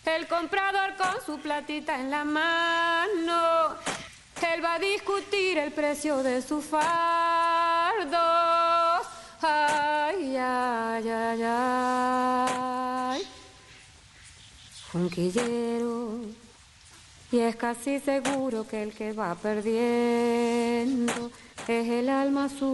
El comprador con su platita en la mano, él va a discutir el precio de su fardo. Ay, ay, ay, ay. Junquillero, y es casi seguro que el que va perdiendo es el alma suya.